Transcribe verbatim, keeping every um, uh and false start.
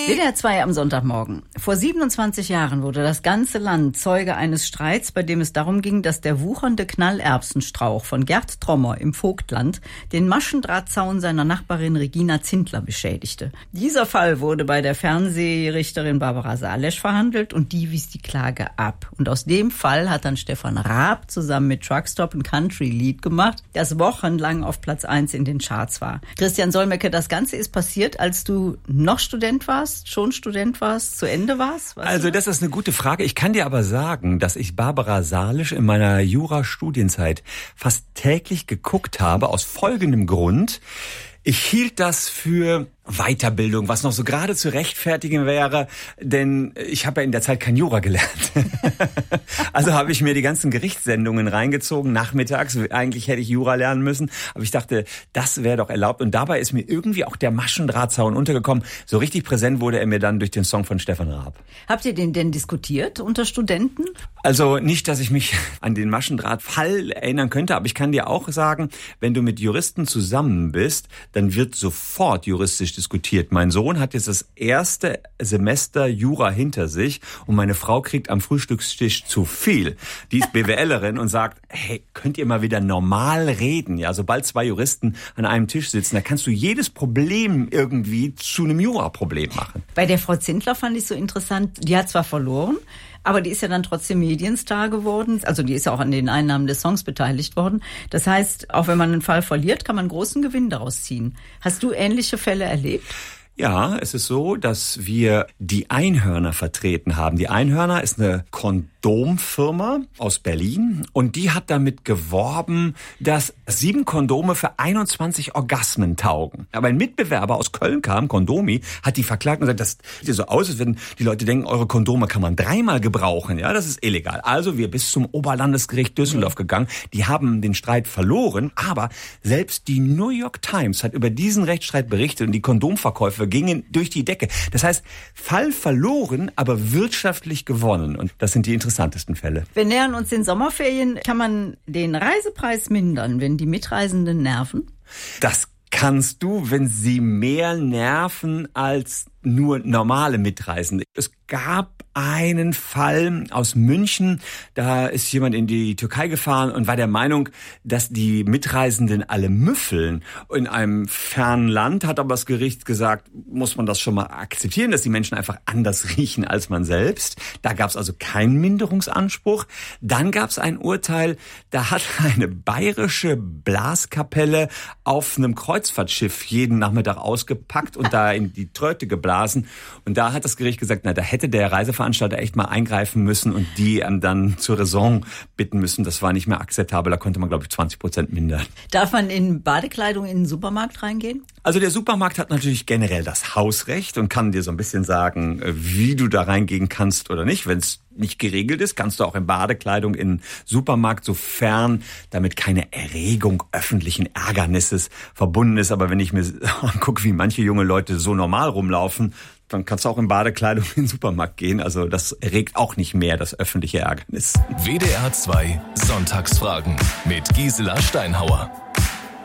W D R zwei am Sonntagmorgen. Vor siebenundzwanzig Jahren wurde das ganze Land Zeuge eines Streits, bei dem es darum ging, dass der wuchernde Knallerbsenstrauch von Gerd Trommer im Vogtland den Maschendrahtzaun seiner Nachbarin Regina Zindler beschädigte. Dieser Fall wurde bei der Fernsehrichterin Barbara Salesch verhandelt und die wies die Klage ab. Und aus dem Fall hat dann Stefan Raab zusammen mit Truckstop ein Country-Lied gemacht, das wochenlang auf Platz eins in den Charts war. Christian Solmecke, das Ganze ist passiert, als du noch Student warst, schon Student warst, zu Ende warst? Weißt also das ist eine gute Frage. Ich kann dir aber sagen, dass ich Barbara Salesch in meiner Jura-Studienzeit fast täglich geguckt habe, aus folgendem Grund. Ich hielt das für Weiterbildung, was noch so gerade zu rechtfertigen wäre, denn ich habe ja in der Zeit kein Jura gelernt. Also habe ich mir die ganzen Gerichtssendungen reingezogen, nachmittags. Eigentlich hätte ich Jura lernen müssen, aber ich dachte, das wäre doch erlaubt. Und dabei ist mir irgendwie auch der Maschendrahtzaun untergekommen. So richtig präsent wurde er mir dann durch den Song von Stefan Raab. Habt ihr den denn diskutiert unter Studenten? Also nicht, dass ich mich an den Maschendrahtfall erinnern könnte, aber ich kann dir auch sagen, wenn du mit Juristen zusammen bist, dann wird sofort juristisch diskutiert. Mein Sohn hat jetzt das erste Semester Jura hinter sich und meine Frau kriegt am Frühstückstisch zu viel. Die ist BWLerin und sagt, hey, könnt ihr mal wieder normal reden? Ja, sobald zwei Juristen an einem Tisch sitzen, da kannst du jedes Problem irgendwie zu einem Jura-Problem machen. Bei der Frau Zindler fand ich so interessant, die hat zwar verloren, aber die ist ja dann trotzdem Medienstar geworden. Also die ist ja auch an den Einnahmen des Songs beteiligt worden. Das heißt, auch wenn man einen Fall verliert, kann man großen Gewinn daraus ziehen. Hast du ähnliche Fälle erlebt? Ja, es ist so, dass wir die Einhörner vertreten haben. Die Einhörner ist eine Kondomfirma aus Berlin und die hat damit geworben, dass sieben Kondome für einundzwanzig Orgasmen taugen. Aber ein Mitbewerber aus Köln kam, Kondomi, hat die verklagt und gesagt, das sieht so aus, als wenn die Leute denken, eure Kondome kann man dreimal gebrauchen. Ja, das ist illegal. Also wir bis zum Oberlandesgericht Düsseldorf gegangen. Die haben den Streit verloren, aber selbst die New York Times hat über diesen Rechtsstreit berichtet und die Kondomverkäufe gingen durch die Decke. Das heißt, Fall verloren, aber wirtschaftlich gewonnen. Und das sind die interessantesten Fälle. Wir nähern uns den Sommerferien. Kann man den Reisepreis mindern, wenn die Mitreisenden nerven? Das kannst du, wenn sie mehr nerven als nur normale Mitreisende. Es gab einen Fall aus München, da ist jemand in die Türkei gefahren und war der Meinung, dass die Mitreisenden alle müffeln. In einem fernen Land hat aber das Gericht gesagt, muss man das schon mal akzeptieren, dass die Menschen einfach anders riechen als man selbst. Da gab es also keinen Minderungsanspruch. Dann gab es ein Urteil, da hat eine bayerische Blaskapelle auf einem Kreuzfahrtschiff jeden Nachmittag ausgepackt und da in die Tröte geblasen. Und da hat das Gericht gesagt, na, da hätte der Reiseveranstalter echt mal eingreifen müssen und die ähm, dann zur Raison bitten müssen. Das war nicht mehr akzeptabel. Da konnte man, glaube ich, zwanzig Prozent mindern. Darf man in Badekleidung in den Supermarkt reingehen? Also der Supermarkt hat natürlich generell das Hausrecht und kann dir so ein bisschen sagen, wie du da reingehen kannst oder nicht. Wenn es nicht geregelt ist, kannst du auch in Badekleidung in den Supermarkt, sofern damit keine Erregung öffentlichen Ärgernisses verbunden ist. Aber wenn ich mir angucke, wie manche junge Leute so normal rumlaufen, dann kannst du auch in Badekleidung in den Supermarkt gehen. Also das erregt auch nicht mehr das öffentliche Ärgernis. W D R zwei Sonntagsfragen mit Gisela Steinhauer.